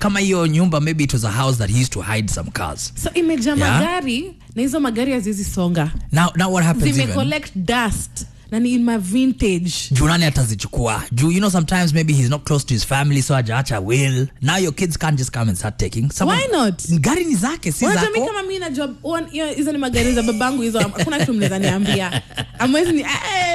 kama hiyo nyumba maybe it was a house that he used to hide some cars. So imejaa magari na hizo magari haziwezi songa. Now what happens even collect dust. Nani in my vintage. Junani atazichukua. You know, sometimes maybe he's not close to his family, so ajaacha will. Now your kids can't just come and start taking. Why not? Gari ni zake, si zako. Wajami kama mimi na job one hizo ni magari za babangu hizo. Hakuna kitu mnaweza niambia. Amwezi ni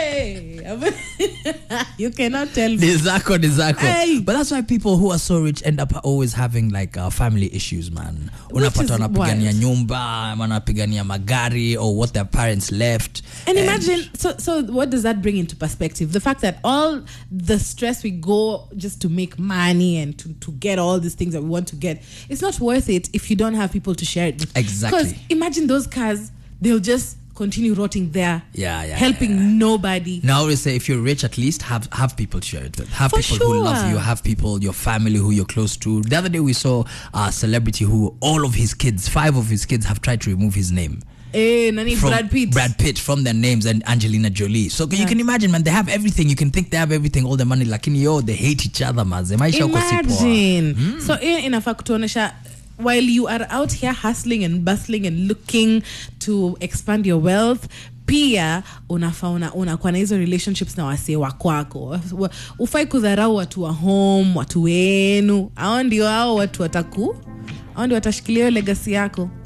you cannot tell me. Ni zako. Hey. But that's why people who are so rich end up always having like family issues, man. Unapata wanapigania nyumba, wanapigania magari or what their parents left. And imagine so what does that bring into perspective? The fact that all the stress we go just to make money and to get all these things that we want to get, it's not worth it if you don't have people to share it with. Exactly. Because imagine those cars, they'll just continue rotting there, helping nobody. Now I always say, if you're rich, at least have people to share it with. Have For people sure. who love you. Have people, your family who you're close to. The other day we saw a celebrity who all of his kids, 5 of his kids, have tried to remove his name. Brad Pitt from their names, and Angelina Jolie. So you can imagine, man, they have everything. You can think they have everything, all the money. Lakini they hate each other, man. Imagine. So inafaa kutuonesha, while you are out here hustling and bustling and looking to expand your wealth, pia unakuwa na hizo relationships na wasee wako. Ufai kudharau watu wa home, watu wenu. Hao ndio hao watu watashikilia legacy yako.